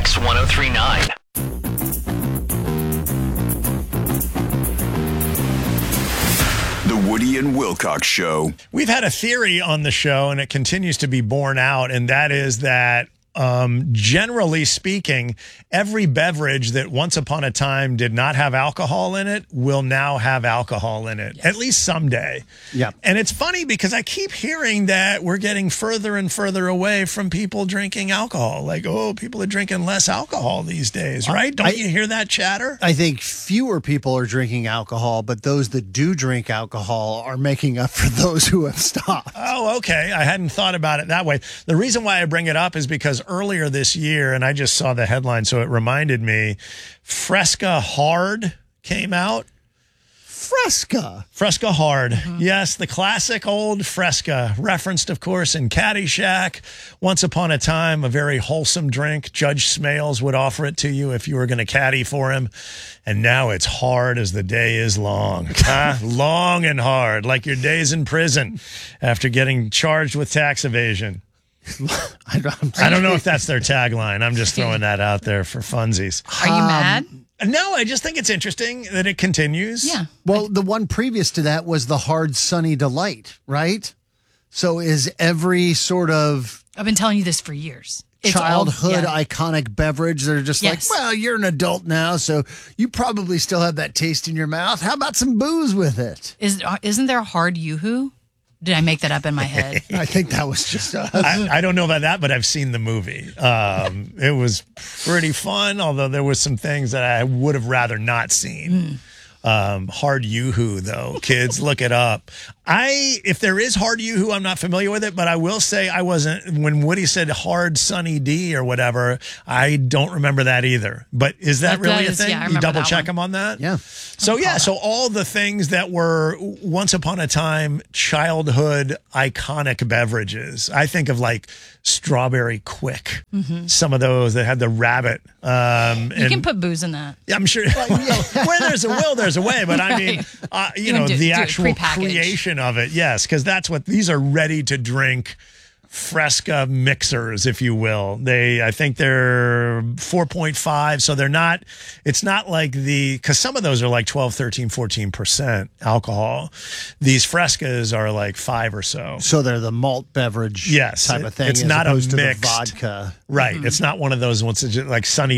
X1039. The Woody and Wilcox Show. We've had a theory on the show, and it continues to be borne out, and that is that generally speaking, every beverage that once upon a time did not have alcohol in it will now have alcohol in it, at least someday. Yep. And it's funny because I keep hearing that we're getting further and further away from people drinking alcohol. Like, oh, people are drinking less alcohol these days, right? Don't you hear that chatter? I think fewer people are drinking alcohol, but those that do drink alcohol are making up for those who have stopped. Oh, okay. I hadn't thought about it that way. The reason why I bring it up is because earlier this year, and I just saw the headline, so it reminded me, Fresca Hard came out. Fresca Hard. Mm-hmm. Yes, the classic old Fresca, referenced, of course, in Caddyshack. Once upon a time, a very wholesome drink. Judge Smales would offer it to you if you were going to caddy for him. And now it's hard as the day is long. Long and hard, like your days in prison after getting charged with tax evasion. I don't know if that's their tagline. I'm just throwing that out there for funsies. Are you mad? No, I just think it's interesting that it continues. Yeah. Well, the one previous to that was the Hard Sunny Delight, right? So is every sort of I've been telling you this for years. It's childhood iconic beverage, they're just like, well, you're an adult now, so you probably still have that taste in your mouth. How about some booze with it? Isn't there a Hard Yoo-Hoo? Did I make that up in my head? I think that was just us. I don't know about that, but I've seen the movie. It was pretty fun, although there was some things that I would have rather not seen. Hard Yoo-Hoo, though. Kids, look it up. If there is Hard Yoo-Hoo, I'm not familiar with it, but I will say I wasn't, when Woody said Hard Sunny D or whatever, I don't remember that either. But is that really a thing? Yeah, you double check them on that? Yeah. So all the things that were once upon a time childhood iconic beverages. I think of like Strawberry Quick. Mm-hmm. Some of those that had the rabbit. You can put booze in that. Yeah, I'm sure. Where there's a will, there's a way. But I mean, the actual creation of it, yes, because that's what these are, ready to drink Fresca mixers, if you will. I think they're 4.5, so they're not, it's not like because some of those are like 12, 13, 14% alcohol. These Frescas are like 5 or so. So they're the malt beverage type of thing. It's not a mixed vodka. Right. Mm-hmm. It's not one of those ones that's like Sunny